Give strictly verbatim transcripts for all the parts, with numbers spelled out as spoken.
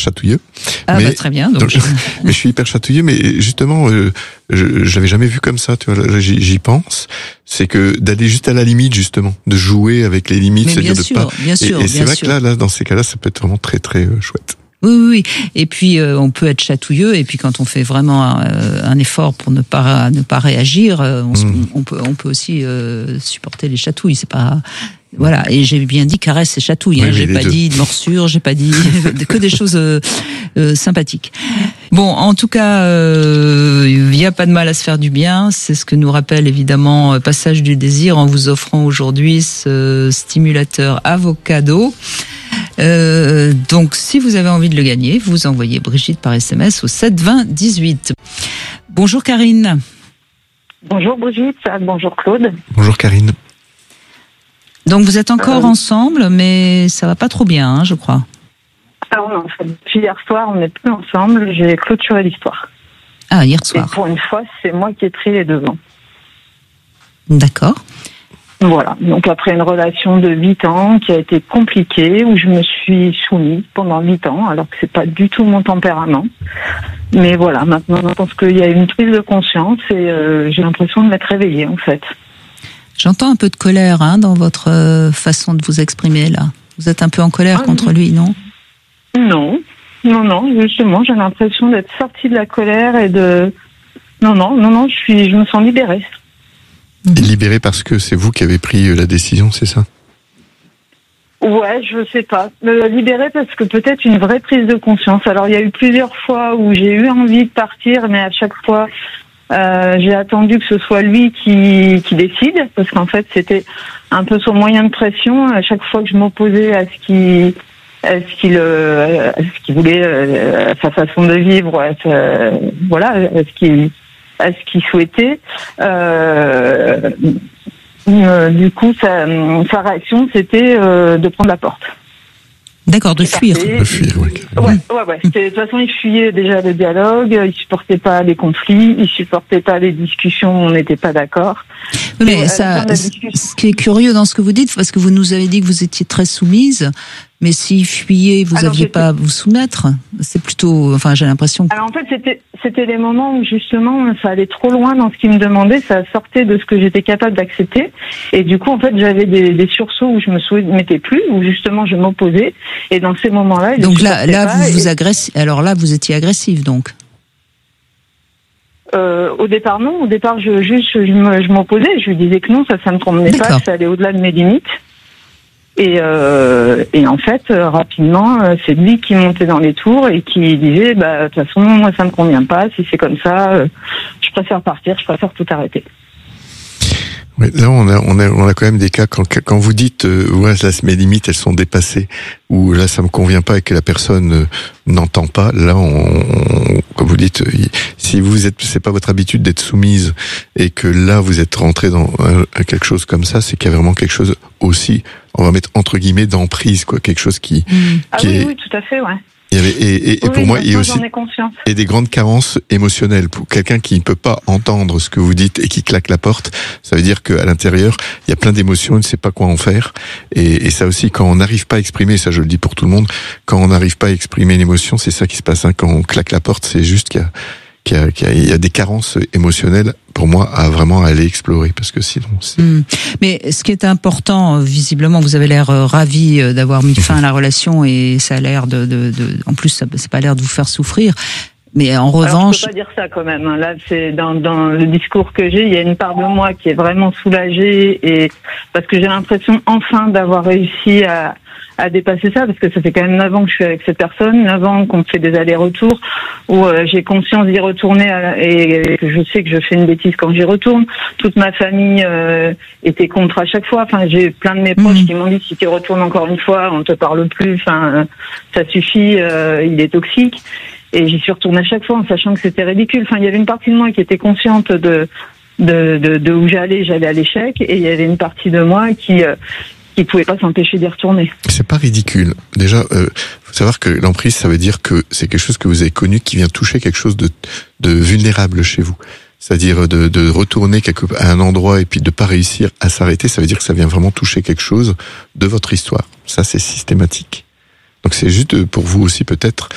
chatouilleux. Ah mais, bah très bien. Donc, donc, mais je suis hyper chatouilleux, mais justement, euh, je j'avais jamais vu comme ça. Tu vois, là, j'y, j'y pense. C'est que d'aller juste à la limite, justement, de jouer avec les limites, mais c'est-à-dire bien de sûr, pas. bien sûr, et et c'est bien vrai sûr. que là, là, dans ces cas-là, ça peut être vraiment très, très euh, chouette. Oui, oui, oui. Et puis euh, on peut être chatouilleux. Et puis quand on fait vraiment un, un effort pour ne pas ne pas réagir, euh, on, mmh. on peut on peut aussi euh, supporter les chatouilles. C'est pas voilà. Et j'ai bien dit caresse et chatouille. Oui, hein. J'ai pas deux. dit de morsure. J'ai pas dit que des choses euh, euh, sympathiques. Bon, en tout cas, euh, il y a pas de mal à se faire du bien. C'est ce que nous rappelle évidemment Passage du désir en vous offrant aujourd'hui ce stimulateur avocado. Euh, donc, si vous avez envie de le gagner, vous envoyez Brigitte par S M S au sept vingt dix-huit. Bonjour Karine. Bonjour Brigitte, bonjour Claude. Bonjour Karine. Donc vous êtes encore euh... ensemble, mais ça va pas trop bien, hein, je crois. Alors non, en fait, depuis hier soir, on n'est plus ensemble, j'ai clôturé l'histoire. Ah, hier soir. Et pour une fois, c'est moi qui ai pris les devants. D'accord. Voilà, donc après une relation de huit ans qui a été compliquée, où je me suis soumise pendant huit ans, alors que c'est pas du tout mon tempérament. Mais voilà, maintenant je pense qu'il y a une prise de conscience et euh, j'ai l'impression de m'être réveillée en fait. J'entends un peu de colère hein, dans votre euh, façon de vous exprimer là. Vous êtes un peu en colère ah, contre lui, non ? Non, non, non, justement, j'ai l'impression d'être sortie de la colère et de... Non, non, non, non, je suis, je me sens libérée. Libéré parce que c'est vous qui avez pris la décision, c'est ça ? Ouais, je sais pas. Euh, libéré parce que peut-être une vraie prise de conscience. Alors il y a eu plusieurs fois où j'ai eu envie de partir, mais à chaque fois euh, j'ai attendu que ce soit lui qui, qui décide, parce qu'en fait c'était un peu son moyen de pression. À chaque fois que je m'opposais à ce qu'il, à ce qu'il, à ce qu'il voulait, à sa façon de vivre, à sa, voilà, à ce qu'il à ce qu'il souhaitait. Euh, euh, du coup, sa, sa réaction, c'était euh, de prendre la porte. D'accord, de fuir. De fuir, oui. Ouais, ouais, ouais. C'était, de toute façon, il fuyait déjà le dialogue, il supportait pas les conflits, il supportait pas les discussions où on n'était pas d'accord. Oui, mais Et ça, ce qui est curieux dans ce que vous dites, parce que vous nous avez dit que vous étiez très soumise, mais s'il fuyait, vous n'aviez pas à vous soumettre. C'est plutôt, enfin, j'ai l'impression. Que... Alors en fait, c'était, c'était des moments où justement, ça allait trop loin dans ce qu'il me demandait, ça sortait de ce que j'étais capable d'accepter, et du coup, en fait, j'avais des, des sursauts où je me soumettais plus, où justement, je m'opposais, et dans ces moments-là, il donc là, là, vous et... vous agressez. Alors là, vous étiez agressive, donc. Euh, au départ, non. Au départ, je juste, je, me, je m'opposais. Je lui disais que non, ça, ça me convenait pas, que ça allait au-delà de mes limites. Et, euh, et en fait, euh, rapidement, euh, c'est lui qui montait dans les tours et qui disait, bah, de toute façon, moi, ça me convient pas. Si c'est comme ça, euh, je préfère partir, je préfère tout arrêter. Oui, là, on a, on a, on a quand même des cas quand, quand vous dites, euh, ouais, là, mes limites, elles sont dépassées, ou là, ça me convient pas et que la personne euh, n'entend pas. Là, on, on, comme vous dites, euh, si vous êtes, c'est pas votre habitude d'être soumise et que là, vous êtes rentré dans euh, quelque chose comme ça, c'est qu'il y a vraiment quelque chose aussi, on va mettre entre guillemets d'emprise, quoi, quelque chose qui, mmh. ah qui oui, est, oui, tout à fait, ouais. Il y avait, et, et, et oui, pour moi, il y a aussi et des grandes carences émotionnelles. Pour quelqu'un qui ne peut pas entendre ce que vous dites et qui claque la porte, ça veut dire qu'à l'intérieur, il y a plein d'émotions, il ne sait pas quoi en faire. Et, et ça aussi, quand on n'arrive pas à exprimer, ça je le dis pour tout le monde, quand on n'arrive pas à exprimer l'émotion, c'est ça qui se passe. Hein. Quand on claque la porte, c'est juste qu'il y a, qu'il y a, qu'il y a, il y a des carences émotionnelles pour moi à vraiment aller explorer, parce que sinon c'est... Mmh. Mais ce qui est important, visiblement, vous avez l'air ravi d'avoir mis fin à la relation et ça a l'air de, de, de en plus ça c'est pas l'air de vous faire souffrir. Mais en revanche, alors, je peux pas dire ça quand même. Là, c'est dans, dans le discours que j'ai, il y a une part de moi qui est vraiment soulagée et parce que j'ai l'impression enfin d'avoir réussi à à dépasser ça, parce que ça fait quand même neuf ans que je suis avec cette personne, neuf ans qu'on fait des allers-retours, où euh, j'ai conscience d'y retourner à, et que je sais que je fais une bêtise quand j'y retourne. Toute ma famille euh, était contre à chaque fois. Enfin, j'ai plein de mes proches mmh. qui m'ont dit si tu retournes encore une fois, on te parle plus. Enfin, ça suffit, euh, il est toxique. Et j'y suis retournée à chaque fois en sachant que c'était ridicule. Enfin, il y avait une partie de moi qui était consciente de de, de, de où j'allais, j'allais à l'échec, et il y avait une partie de moi qui euh, qui pouvait pas s'empêcher d'y retourner. C'est pas ridicule. Déjà, euh, faut savoir que l'emprise, ça veut dire que c'est quelque chose que vous avez connu qui vient toucher quelque chose de, de vulnérable chez vous. C'est-à-dire de, de retourner quelque, à un endroit et puis de pas réussir à s'arrêter, ça veut dire que ça vient vraiment toucher quelque chose de votre histoire. Ça, c'est systématique. Donc c'est juste pour vous aussi peut-être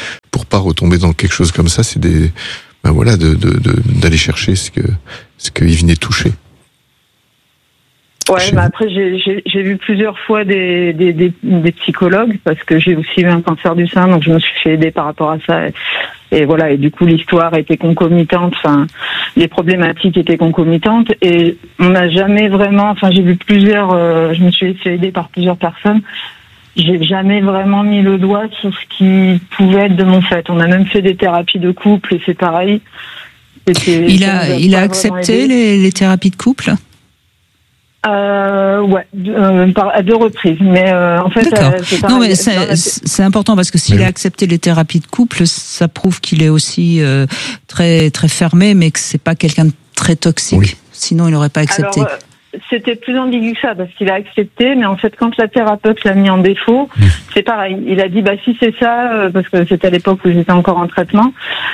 pas retomber dans quelque chose comme ça, c'est des, ben voilà, de, de, de d'aller chercher ce que ce qu'il venait toucher. Ouais, bah après j'ai, j'ai j'ai vu plusieurs fois des, des des des psychologues parce que j'ai aussi eu un cancer du sein, donc je me suis fait aider par rapport à ça. Et, et voilà, et du coup l'histoire était concomitante, enfin les problématiques étaient concomitantes et on n'a jamais vraiment, enfin j'ai vu plusieurs, euh, je me suis fait aider par plusieurs personnes. J'ai jamais vraiment mis le doigt sur ce qui pouvait être de mon fait. On a même fait des thérapies de couple et c'est pareil. C'était, il a il a accepté les, les thérapies de couple? Euh, ouais, euh, par, à deux reprises. Mais euh, en fait, euh, c'est non, mais c'est, la... c'est important parce que s'il oui. a accepté les thérapies de couple, ça prouve qu'il est aussi euh, très très fermé, mais que c'est pas quelqu'un de très toxique. Oui. Sinon, il n'aurait pas accepté. Alors, euh... C'était plus ambigu que ça parce qu'il a accepté, mais en fait quand la thérapeute l'a mis en défaut, mmh. c'est pareil. Il a dit bah si c'est ça, parce que c'était à l'époque où j'étais encore en traitement.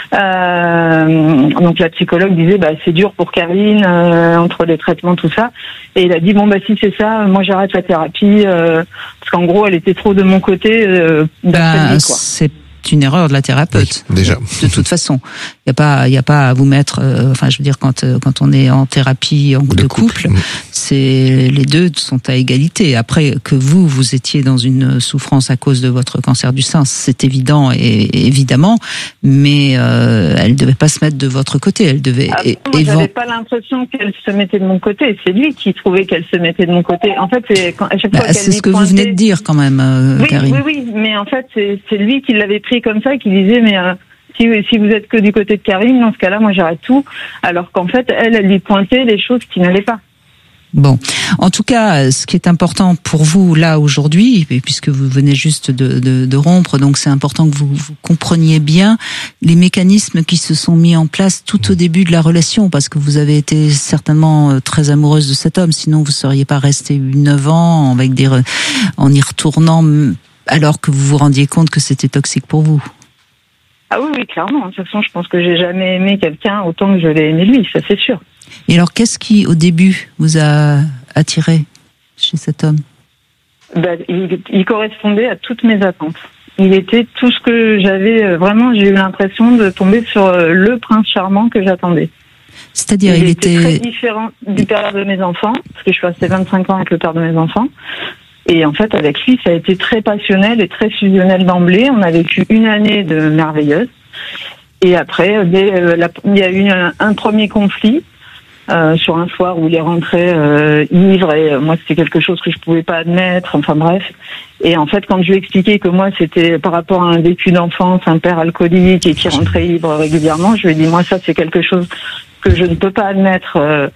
Euh, donc la psychologue disait bah c'est dur pour Karine euh, entre les traitements tout ça, et il a dit bon bah si c'est ça, moi j'arrête la thérapie euh, parce qu'en gros elle était trop de mon côté. Euh, bah, vie, quoi. C'est une erreur de la thérapeute. Oui, déjà. De toute façon, il y a pas, il y a pas à vous mettre. Euh, enfin, je veux dire, quand euh, quand on est en thérapie en de, de couple, couple, c'est les deux sont à égalité. Après que vous vous étiez dans une souffrance à cause de votre cancer du sein, c'est évident et, et évidemment, mais euh, elle devait pas se mettre de votre côté. Elle devait. Ah, et, moi, j'avais pas l'impression qu'elle se mettait de mon côté. C'est lui qui trouvait qu'elle se mettait de mon côté. En fait, c'est quand, à chaque bah, fois qu'elle c'est ce que pointait... vous venez de dire quand même, euh, oui, Karine. Oui, oui, mais en fait, c'est, c'est lui qui l'avait pris comme ça, qui disait mais euh, si si vous êtes que du côté de Karine, dans ce cas-là, moi j'arrête tout. Alors qu'en fait, elle, elle lui pointait les choses qui n'allaient pas. Bon, en tout cas, ce qui est important pour vous là aujourd'hui, puisque vous venez juste de, de, de rompre, donc c'est important que vous, vous compreniez bien les mécanismes qui se sont mis en place tout au début de la relation, parce que vous avez été certainement très amoureuse de cet homme, sinon vous seriez pas resté neuf ans avec des en y retournant alors que vous vous rendiez compte que c'était toxique pour vous. Ah oui, oui, clairement. De toute façon, je pense que j'ai jamais aimé quelqu'un autant que je l'ai aimé lui, ça c'est sûr. Et alors, qu'est-ce qui, au début, vous a attiré chez cet homme ? Ben, il, il correspondait à toutes mes attentes. Il était tout ce que j'avais, vraiment, j'ai eu l'impression de tomber sur le prince charmant que j'attendais. C'est-à-dire, il, il était... était très différent du père de mes enfants, parce que je suis restée vingt-cinq ans avec le père de mes enfants. Et en fait, avec lui, ça a été très passionnel et très fusionnel d'emblée. On a vécu une année de merveilleuse. Et après, dès, euh, la, il y a eu un, un premier conflit euh, sur un soir où il est rentré euh, ivre. Et euh, moi, c'était quelque chose que je pouvais pas admettre. Enfin bref. Et en fait, quand je lui ai expliqué que moi, c'était par rapport à un vécu d'enfance, un père alcoolique et qui rentrait ivre régulièrement, je lui ai dit, moi, ça, c'est quelque chose que je ne peux pas admettre. Euh,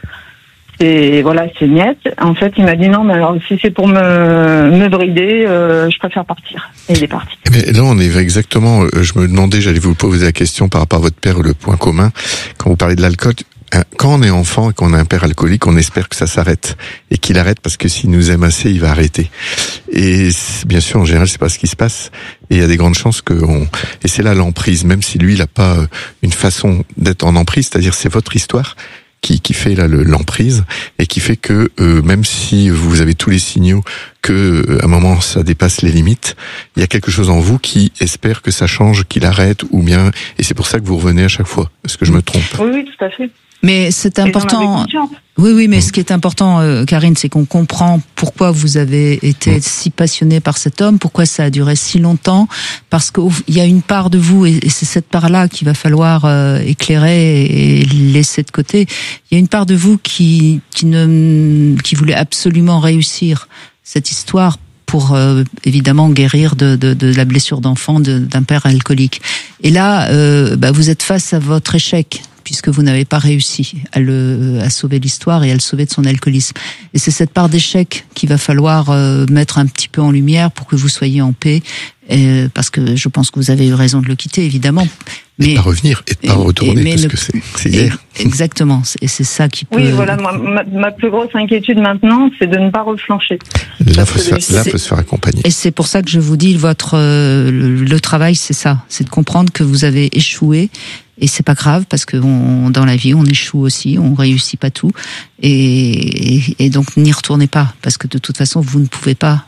Et voilà, c'est net. En fait, il m'a dit non, mais alors si c'est pour me, me brider, euh, je préfère partir. Et il est parti. Mais là, on est exactement. Euh, je me demandais, j'allais vous poser la question par rapport à votre père, le point commun. Quand vous parlez de l'alcool, quand on est enfant et qu'on a un père alcoolique, on espère que ça s'arrête et qu'il arrête parce que s'il nous aime assez, il va arrêter. Et bien sûr, en général, c'est pas ce qui se passe. Et il y a des grandes chances que on. Et c'est là l'emprise, même si lui, il a pas une façon d'être en emprise, c'est-à-dire c'est votre histoire. Qui, qui fait là le, l'emprise et qui fait que euh, même si vous avez tous les signaux que euh, à un moment ça dépasse les limites, il y a quelque chose en vous qui espère que ça change, qu'il arrête ou bien, et c'est pour ça que vous revenez à chaque fois. Est-ce que je me trompe ? Oui, oui, tout à fait. Mais c'est important. Oui, oui, mais mmh. ce qui est important, euh, Karine, c'est qu'on comprend pourquoi vous avez été mmh. si passionnée par cet homme, pourquoi ça a duré si longtemps, parce qu'il y a une part de vous, et, et c'est cette part-là qu'il va falloir euh, éclairer et laisser de côté. Il y a une part de vous qui qui ne qui voulait absolument réussir cette histoire pour euh, évidemment guérir de, de, de la blessure d'enfant de, d'un père alcoolique. Et là, euh, bah, vous êtes face à votre échec, puisque vous n'avez pas réussi à le à sauver l'histoire et à le sauver de son alcoolisme. Et c'est cette part d'échec qu'il va falloir euh, mettre un petit peu en lumière pour que vous soyez en paix, et, parce que je pense que vous avez eu raison de le quitter, évidemment. Mais de pas revenir et de pas retourner, parce ne, que c'est, c'est hier. Exactement, et c'est ça qui peut... Oui, voilà, moi, ma, ma plus grosse inquiétude maintenant, c'est de ne pas reflancher. Là, faut se faire, là, faut se faire accompagner. Et c'est pour ça que je vous dis, votre euh, le, le travail, c'est ça, c'est de comprendre que vous avez échoué. Et c'est pas grave, parce que on, dans la vie, on échoue aussi, on réussit pas tout. Et, et, et donc, n'y retournez pas, parce que de toute façon, vous ne pouvez pas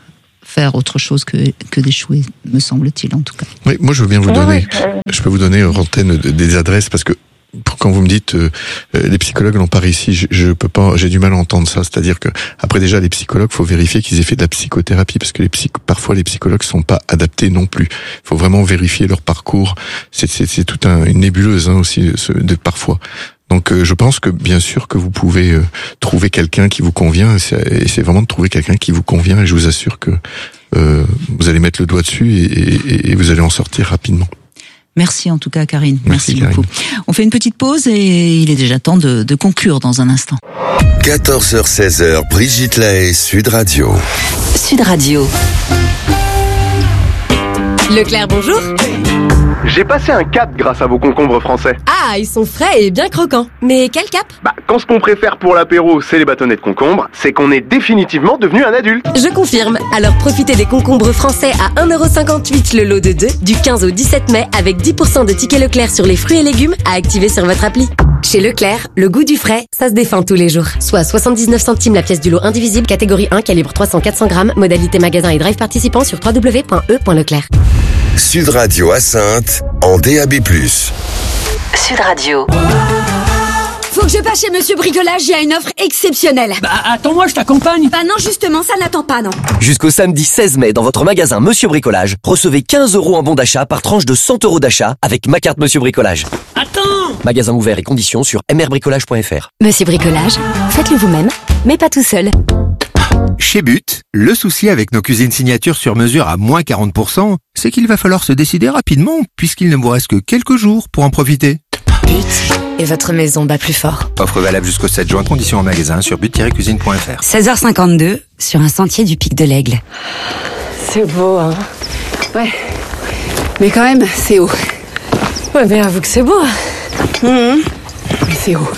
faire autre chose que, que d'échouer, me semble-t-il en tout cas. Oui, moi je veux bien vous Ouais, donner, ouais. je peux vous donner en antenne des adresses parce que quand vous me dites euh, les psychologues n'ont pas réussi, je, je peux pas, j'ai du mal à entendre ça. C'est-à-dire que après déjà les psychologues, faut vérifier qu'ils aient fait de la psychothérapie parce que les psych, parfois les psychologues sont pas adaptés non plus. Il faut vraiment vérifier leur parcours. C'est c'est, c'est toute un, une nébuleuse hein, aussi ce, de parfois. Donc euh, je pense que bien sûr que vous pouvez euh, trouver quelqu'un qui vous convient. Et c'est, et c'est vraiment de trouver quelqu'un qui vous convient. Et je vous assure que euh, vous allez mettre le doigt dessus et, et, et vous allez en sortir rapidement. Merci en tout cas Karine, merci, merci beaucoup. Karine. On fait une petite pause et il est déjà temps de, de conclure dans un instant. quatorze heures seize heures, Brigitte Lahaie, Sud Radio. Sud Radio. Leclerc, bonjour. J'ai passé un cap grâce à vos concombres français. Ah, ils sont frais et bien croquants. Mais quel cap? Bah, quand ce qu'on préfère pour l'apéro, c'est les bâtonnets de concombre, c'est qu'on est définitivement devenu un adulte. Je confirme. Alors profitez des concombres français à un euro cinquante-huit le lot de deux du quinze au dix-sept mai avec dix pour cent de tickets Leclerc sur les fruits et légumes à activer sur votre appli. Chez Leclerc, le goût du frais, ça se défend tous les jours. Soit soixante-dix-neuf centimes la pièce du lot indivisible, catégorie un, calibre trois cents à quatre cents grammes, modalité magasin et drive participant sur w w w point e point leclerc. Sud Radio à Saintes, en D A B plus. Sud Radio. Faut que je passe chez Monsieur Bricolage, il y a une offre exceptionnelle. Bah attends-moi, je t'accompagne. Bah non, justement, ça n'attend pas, non. Jusqu'au samedi seize mai, dans votre magasin Monsieur Bricolage, recevez quinze euros en bon d'achat par tranche de cent euros d'achat avec ma carte Monsieur Bricolage. Attends! Magasin ouvert et conditions sur m r bricolage point f r. Monsieur Bricolage, faites-le vous-même, mais pas tout seul. Chez But, le souci avec nos cuisines signatures sur mesure à moins quarante pour cent, c'est qu'il va falloir se décider rapidement, puisqu'il ne vous reste que quelques jours pour en profiter. But, et votre maison bat plus fort. Offre valable jusqu'au sept juin, conditions en magasin sur but tiret cuisine point f r. seize heures cinquante-deux, sur un sentier du Pic de l'Aigle. C'est beau, hein. Ouais. Mais quand même, c'est haut. Ouais, mais avoue que c'est beau. Mmh. Mais c'est haut.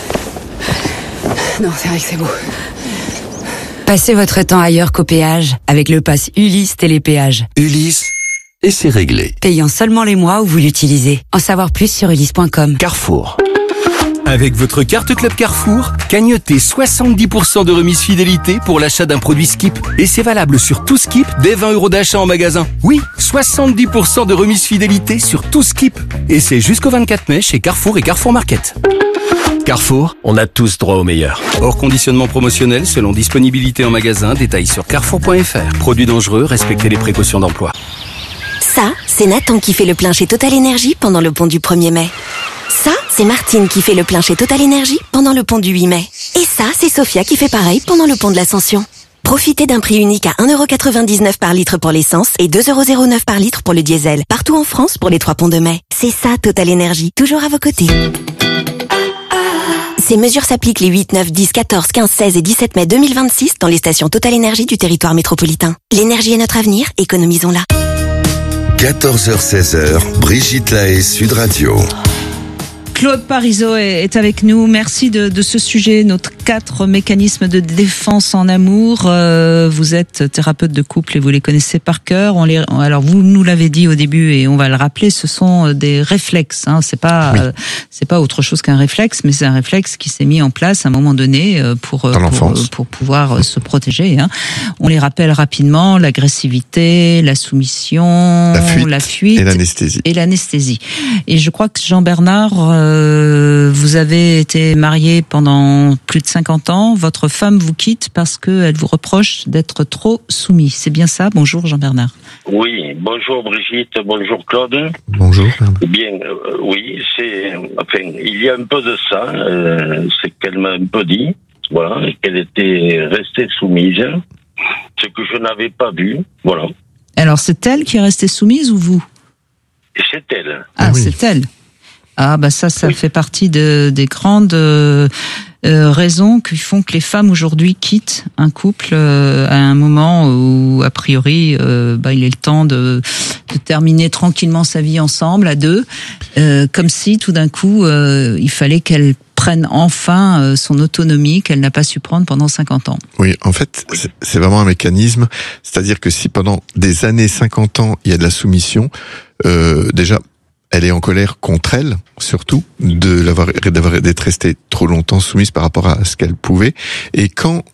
Non, c'est vrai que c'est beau. Passez votre temps ailleurs qu'au péage avec le pass Ulysse Télépéage. Ulysse, et c'est réglé. Payant seulement les mois où vous l'utilisez. En savoir plus sur ulysse point com. Carrefour. Avec votre carte Club Carrefour, cagnotez soixante-dix pour cent de remise fidélité pour l'achat d'un produit Skip. Et c'est valable sur tout Skip dès vingt euros d'achat en magasin. Oui, soixante-dix pour cent de remise fidélité sur tout Skip. Et c'est jusqu'au vingt-quatre mai chez Carrefour et Carrefour Market. Carrefour, on a tous droit au meilleur. Hors conditionnement promotionnel selon disponibilité en magasin, détails sur carrefour point f r. Produits dangereux, respectez les précautions d'emploi. Ça, c'est Nathan qui fait le plein chez Total Énergie pendant le pont du premier mai. Ça, c'est Martine qui fait le plein chez Total Énergie pendant le pont du huit mai. Et ça, c'est Sophia qui fait pareil pendant le pont de l'Ascension. Profitez d'un prix unique à un euro quatre-vingt-dix-neuf par litre pour l'essence et deux euros zéro neuf par litre pour le diesel. Partout en France pour les trois ponts de mai. C'est ça, Total Énergie, toujours à vos côtés. Ces mesures s'appliquent les huit, neuf, dix, quatorze, quinze, seize et dix-sept mai deux mille vingt-six dans les stations Total Énergie du territoire métropolitain. L'énergie est notre avenir, économisons-la. quatorze heures seize heures, Brigitte Lahaie, Sud Radio. Claude Parisot est avec nous. Merci de, de ce sujet, notre quatre mécanismes de défense en amour. Euh, vous êtes thérapeute de couple et vous les connaissez par cœur. On les, alors vous nous l'avez dit au début et on va le rappeler, ce sont des réflexes. Hein. C'est pas, oui. euh, c'est pas autre chose qu'un réflexe, mais c'est un réflexe qui s'est mis en place à un moment donné pour pour, pour pouvoir oui. se protéger. Hein. On les rappelle rapidement: l'agressivité, la soumission, la fuite, la fuite et l'anesthésie. Et l'anesthésie. Et je crois que Jean-Bernard, euh, vous avez été marié pendant plus de cinquante ans. Votre femme vous quitte parce qu'elle vous reproche d'être trop soumis. C'est bien ça? Bonjour Jean-Bernard. Oui, bonjour Brigitte, bonjour Claude. Bonjour. Bien, euh, oui, c'est, enfin, il y a un peu de ça. Euh, c'est qu'elle m'a un peu dit, voilà, qu'elle était restée soumise, ce que je n'avais pas vu, voilà. Alors c'est elle qui est restée soumise ou vous? C'est elle. Ah, oui. C'est elle. Ah bah ça, ça oui. fait partie de, des grandes euh, euh, raisons qui font que les femmes aujourd'hui quittent un couple euh, à un moment où a priori euh, bah, il est le temps de, de terminer tranquillement sa vie ensemble à deux, euh, comme si tout d'un coup euh, il fallait qu'elle prenne enfin euh, son autonomie qu'elle n'a pas su prendre pendant cinquante ans. Oui, en fait, c'est, c'est vraiment un mécanisme, c'est-à-dire que si pendant des années, cinquante ans, il y a de la soumission, euh, déjà elle est en colère contre elle, surtout, de l'avoir, d'avoir, d'être restée trop longtemps soumise par rapport à ce qu'elle pouvait. Et quand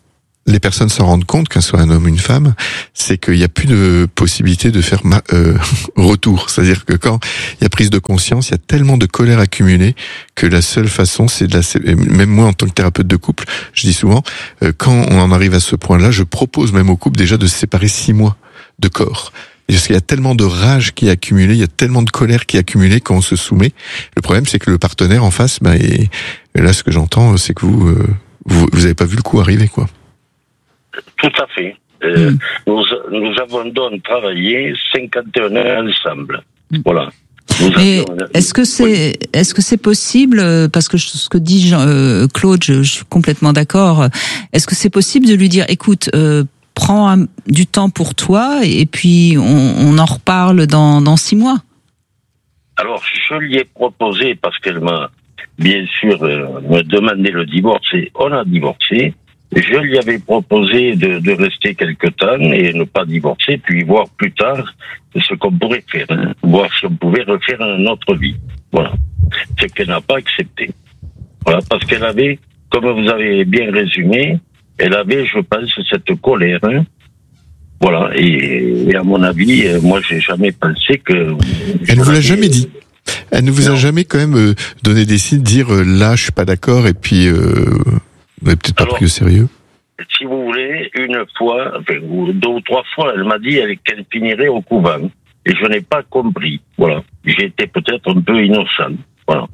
les personnes s'en rendent compte, qu'un soit un homme ou une femme, c'est qu'il n'y a plus de possibilité de faire ma, euh, retour. C'est-à-dire que quand il y a prise de conscience, il y a tellement de colère accumulée que la seule façon, c'est de la... Même moi, en tant que thérapeute de couple, je dis souvent, euh, quand on en arrive à ce point-là, je propose même au couple déjà de se séparer six mois de corps. Parce qu'il y a tellement de rage qui est accumulée, il y a tellement de colère qui est accumulée quand on se soumet. Le problème, c'est que le partenaire en face, bah, et, et là, ce que j'entends, c'est que vous, euh, vous, vous avez pas vu le coup arriver, quoi. Tout à fait. Euh, mmh. nous, nous avons donc travaillé cinquante et un heures ensemble. Mmh. Voilà. Mais est-ce que c'est est-ce que c'est possible, parce que ce que dit Jean, euh, Claude, je, je suis complètement d'accord. Est-ce que c'est possible de lui dire, écoute, euh, prends un, du temps pour toi et puis on, on en reparle dans dans six mois? Alors je lui ai proposé, parce qu'elle m'a bien sûr euh, me demandé le divorce, et on a divorcé. Je lui avais proposé de, de rester quelque temps et ne pas divorcer, puis voir plus tard ce qu'on pourrait faire, hein, voir si on pouvait refaire une autre vie. Voilà. Ce qu'elle n'a pas accepté. Voilà, parce qu'elle avait, comme vous avez bien résumé, elle avait, je pense, cette colère. Hein. Voilà. Et, et à mon avis, moi, j'ai jamais pensé que... Elle ne vous l'a jamais dit. Elle ne vous non. a jamais quand même donné des signes de dire euh, là, je suis pas d'accord, et puis... Euh... Vous n'avez peut-être pas Alors, pris au sérieux. Si vous voulez, une fois, enfin, deux ou trois fois, elle m'a dit qu'elle finirait au couvent. Et je n'ai pas compris. Voilà. J'ai été peut-être un peu innocent. Voilà.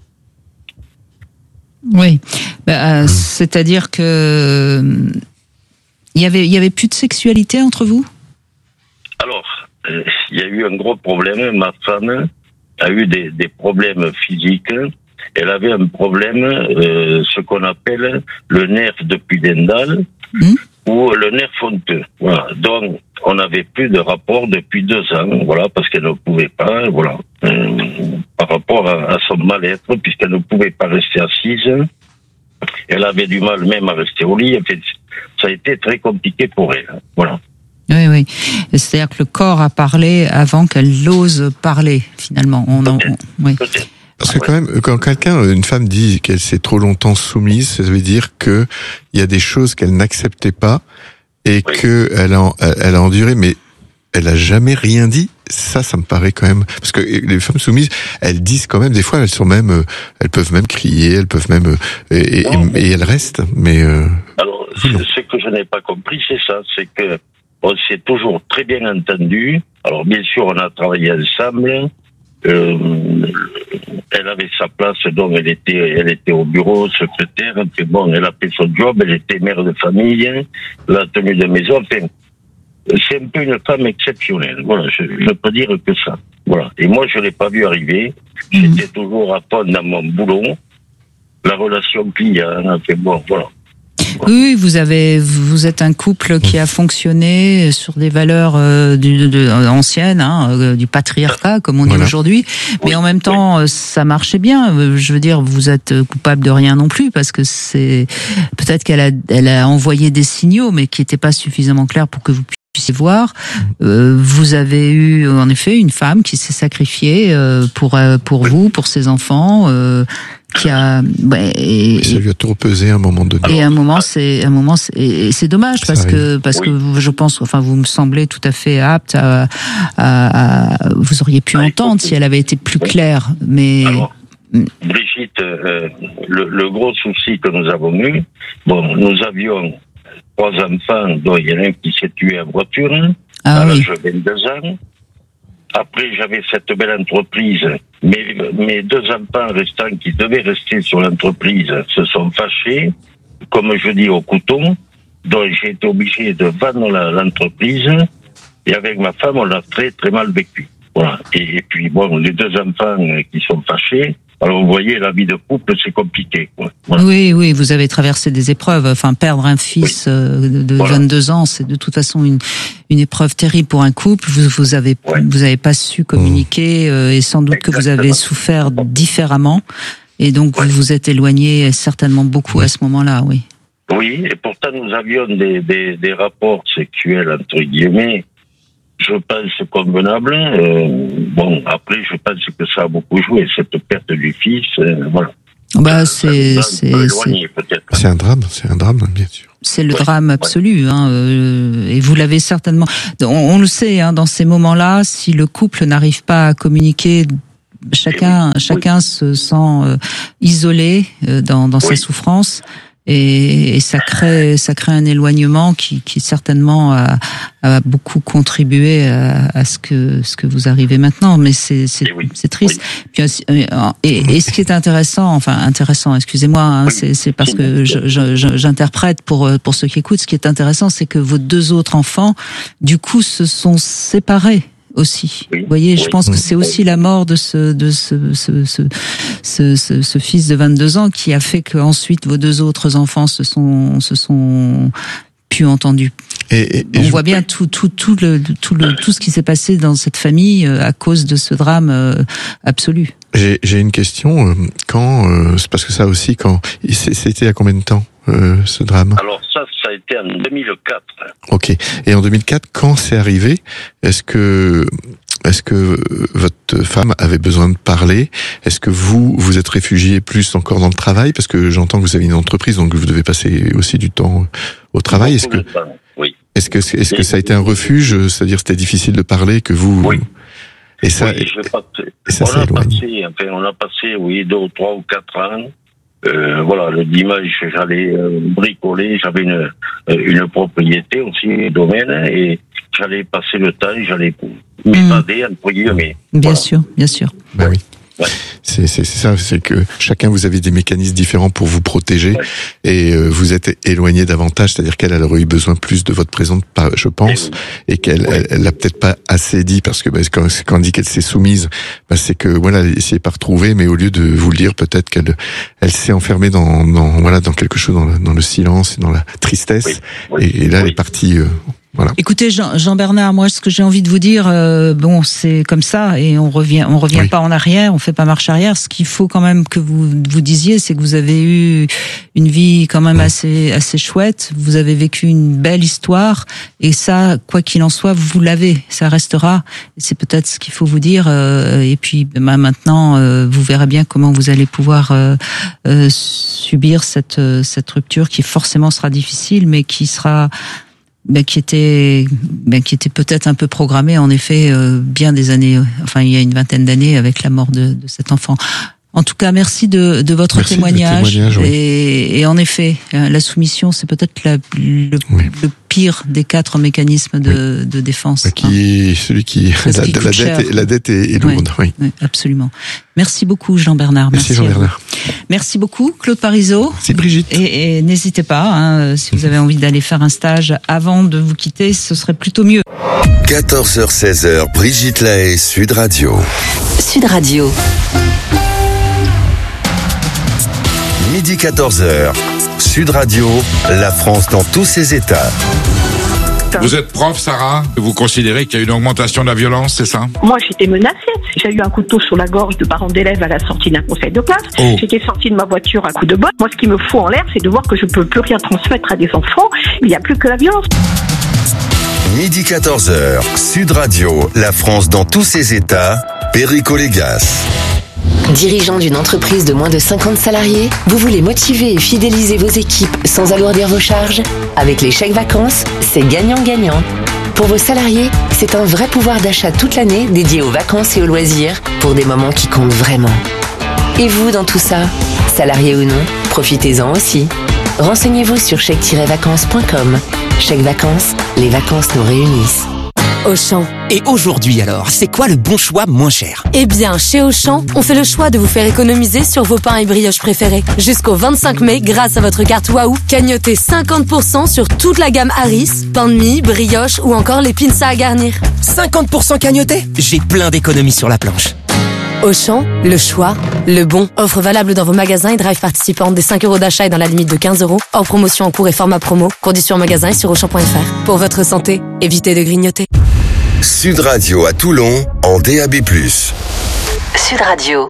Oui. Bah, euh, c'est-à-dire que il y avait, il y avait plus de sexualité entre vous? Alors, il euh, y a eu un gros problème. Ma femme a eu des, des problèmes physiques. Elle avait un problème, euh, ce qu'on appelle le nerf de Pudendal, mmh. ou le nerf fonteux. Voilà. Donc, on n'avait plus de rapport depuis deux ans, voilà, parce qu'elle ne pouvait pas, voilà, euh, par rapport à, à son mal-être, puisqu'elle ne pouvait pas rester assise. Elle avait du mal même à rester au lit. En fait, ça a été très compliqué pour elle. Voilà. Oui, oui. C'est-à-dire que le corps a parlé avant qu'elle ose parler, finalement. On en, on, oui. Peut-être. Parce que quand même, quand quelqu'un, une femme dit qu'elle s'est trop longtemps soumise, ça veut dire que il y a des choses qu'elle n'acceptait pas et oui. que elle a, elle a enduré, mais elle a jamais rien dit. Ça, ça me paraît quand même, parce que les femmes soumises, elles disent quand même, des fois, elles sont même, elles peuvent même crier, elles peuvent même, et, et, et elles restent, mais. Euh, Alors, ce que je n'ai pas compris, c'est ça, c'est que on s'est toujours très bien entendu. Alors, bien sûr, on a travaillé ensemble. Euh, elle avait sa place, donc elle était, elle était au bureau, secrétaire, puis bon, elle a fait son job, elle était mère de famille, la tenue de maison, enfin, c'est un peu une femme exceptionnelle, voilà, je, je peux dire que ça, voilà. Et moi, je l'ai pas vu arriver, j'étais toujours à fond dans mon boulot, la relation client, enfin bon, voilà. Oui, vous avez, vous êtes un couple qui a fonctionné sur des valeurs euh, du, de, anciennes, hein, euh, du patriarcat, comme on voilà. dit aujourd'hui. Mais oui, en même temps, oui. ça marchait bien. Je veux dire, vous êtes coupable de rien non plus, parce que c'est peut-être qu'elle a, elle a envoyé des signaux, mais qui n'étaient pas suffisamment clairs pour que vous puissiez voir. Euh, vous avez eu, en effet, une femme qui s'est sacrifiée euh, pour euh, pour vous, pour ses enfants. Euh, qui a ouais, et, et ça lui a trop pesé à un moment donné. Et à un moment c'est un moment c'est, et c'est dommage parce ça que arrive. parce oui. que je pense, enfin vous me semblez tout à fait apte à, à, à vous auriez pu ah, entendre si elle avait été plus claire, mais alors, Brigitte, euh, le, le gros souci que nous avons eu, bon, nous avions trois enfants dont il y en a un qui s'est tué en voiture ah, à l'âge oui. de vingt-deux ans. Après, j'avais cette belle entreprise. Mes, mes deux enfants restants qui devaient rester sur l'entreprise se sont fâchés, comme je dis, au couteau. Donc, j'ai été obligé de vendre la, l'entreprise. Et avec ma femme, on l'a très, très mal vécu. Voilà. Et, et puis, bon, les deux enfants qui sont fâchés. Alors, vous voyez, la vie de couple, c'est compliqué, quoi. Voilà. Oui, oui, vous avez traversé des épreuves. Enfin, perdre un fils oui. de, de voilà. vingt-deux ans, c'est de toute façon une, une épreuve terrible pour un couple. Vous, vous avez, ouais. vous avez pas su communiquer, euh, et sans doute Exactement. que vous avez souffert différemment. Et donc, ouais. vous vous êtes éloigné certainement beaucoup à ce moment-là, oui. Oui, et pourtant, nous avions des, des, des rapports sexuels, entre guillemets, je pense convenable. Euh, bon, après, je pense que ça a beaucoup joué, cette perte du fils. Euh, voilà. Bah, c'est, c'est, c'est... c'est un drame, c'est un drame, bien sûr. C'est le ouais, drame absolu, ouais. hein, euh, et vous l'avez certainement. On, on le sait, hein, dans ces moments-là, si le couple n'arrive pas à communiquer, chacun, oui, chacun oui. se sent euh, isolé euh, dans, dans oui. ses souffrances, et, et ça crée, ça crée un éloignement qui, qui certainement a, a beaucoup contribué à, à ce que, ce que vous arrivez maintenant. Mais c'est, c'est, oui. c'est triste. Oui. Puis, et, et ce qui est intéressant, enfin intéressant, excusez-moi, hein, oui. c'est, c'est parce que je, je, je, j'interprète pour pour ceux qui écoutent. Ce qui est intéressant, c'est que vos deux autres enfants, du coup, se sont séparés. Aussi, oui, vous voyez, oui, je pense oui, que c'est aussi oui. la mort de ce de ce ce, ce ce ce ce fils de vingt-deux ans qui a fait que ensuite vos deux autres enfants se sont se sont plus entendus. Et, et, et on je... voit bien tout tout tout le tout le tout ce qui s'est passé dans cette famille à cause de ce drame absolu. J'ai j'ai une question. Quand euh, c'est parce que ça aussi quand c'était à combien de temps euh, ce drame? Alors ça, ça a été en deux mille quatre. Ok. Et en deux mille quatre, quand c'est arrivé, est-ce que est-ce que votre femme avait besoin de parler? Est-ce que vous vous êtes réfugié plus encore dans le travail, parce que j'entends que vous avez une entreprise, donc vous devez passer aussi du temps au travail. Est-ce que oui. Est-ce que est-ce que ça a été un refuge, c'est-à-dire c'était difficile de parler, que vous oui. Et ça, oui, je passé, et ça, on ça a éloigne. passé, enfin, on a passé, oui, deux ou trois ou quatre ans. Euh, voilà, le dimanche, j'allais euh, bricoler, j'avais une une propriété aussi, un domaine, et j'allais passer le temps, j'allais m'évader, entre guillemets. Bien voilà. sûr, bien sûr. Ben oui. Ouais. C'est, c'est, c'est ça, c'est que chacun vous avez des mécanismes différents pour vous protéger, ouais. et euh, vous êtes éloigné davantage, c'est-à-dire qu'elle elle aurait eu besoin plus de votre présence, je pense, et, oui. et qu'elle ouais. elle, elle l'a peut-être pas assez dit, parce que bah, quand, quand on dit qu'elle s'est soumise, bah, c'est que voilà, elle s'y est pas retrouvée, mais au lieu de vous le dire, peut-être qu'elle elle s'est enfermée dans, dans voilà dans quelque chose, dans le, dans le silence, dans la tristesse, oui. Oui. Et, et là oui. elle est partie. Euh, Voilà. Écoutez, Jean, Jean-Bernard, moi, ce que j'ai envie de vous dire, euh, bon, c'est comme ça, et on revient, on revient oui. pas en arrière, on fait pas marche arrière. Ce qu'il faut quand même que vous vous disiez, c'est que vous avez eu une vie quand même assez assez chouette. Vous avez vécu une belle histoire, et ça, quoi qu'il en soit, vous l'avez, ça restera. C'est peut-être ce qu'il faut vous dire. Euh, et puis, bah, maintenant, euh, vous verrez bien comment vous allez pouvoir euh, euh, subir cette cette rupture qui forcément sera difficile, mais qui sera Ben, qui était, ben, qui était peut-être un peu programmé, en effet, euh, bien des années, enfin, il y a une vingtaine d'années, avec la mort de, de cet enfant. En tout cas, merci de, de votre merci témoignage. De témoignage oui. et, et en effet, la soumission, c'est peut-être la, le, oui. le pire des quatre mécanismes de, oui. de défense. Qui hein. est celui qui, la, la, dette est, la dette est, est lourde. Oui. Oui. Oui, absolument. Merci beaucoup, Jean-Bernard. Merci, merci Jean-Bernard. Merci beaucoup, Claude Parizeau. Merci, Brigitte. Et, et n'hésitez pas, hein, si vous avez envie d'aller faire un stage avant de vous quitter, ce serait plutôt mieux. quatorze heures seize heures, Brigitte Lahaie, Sud Radio. Sud Radio. Midi quatorze heures, Sud Radio, la France dans tous ses états. Vous êtes prof, Sarah. Vous considérez qu'il y a une augmentation de la violence, c'est ça? Moi, j'étais menacée. J'ai eu un couteau sur la gorge de parents d'élèves à la sortie d'un conseil de classe. Oh. J'étais sortie de ma voiture à coups de botte. Moi, ce qui me fout en l'air, c'est de voir que je peux plus rien transmettre à des enfants. Il n'y a plus que la violence. Midi quatorze heures, Sud Radio, la France dans tous ses états, Perico Légas. Dirigeant d'une entreprise de moins de cinquante salariés, vous voulez motiver et fidéliser vos équipes sans alourdir vos charges? Avec les chèques vacances, c'est gagnant-gagnant. Pour vos salariés, c'est un vrai pouvoir d'achat toute l'année dédié aux vacances et aux loisirs pour des moments qui comptent vraiment. Et vous dans tout ça? Salarié ou non, profitez-en aussi. Renseignez-vous sur chèque tiret vacances point com. Chèque vacances, les vacances nous réunissent. Auchan. Et aujourd'hui alors, c'est quoi le bon choix moins cher? Eh bien, chez Auchan, on fait le choix de vous faire économiser sur vos pains et brioches préférés. Jusqu'au vingt-cinq mai, grâce à votre carte Waouh, cagnotez cinquante pour cent sur toute la gamme Harris, pain de mie, brioche ou encore les pinces à garnir. cinquante pour cent cagnoté? J'ai plein d'économies sur la planche. Auchan, le choix, le bon. Offre valable dans vos magasins et drive participants des cinq euros d'achat et dans la limite de quinze euros. Hors promotion en cours et format promo. Conditions en magasin et sur auchan point f r. Pour votre santé, évitez de grignoter. Sud Radio à Toulon, en D A B plus. Sud Radio.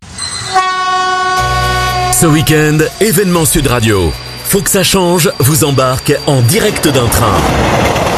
Ce week-end, événement Sud Radio. Faut que ça change vous embarque en direct d'un train.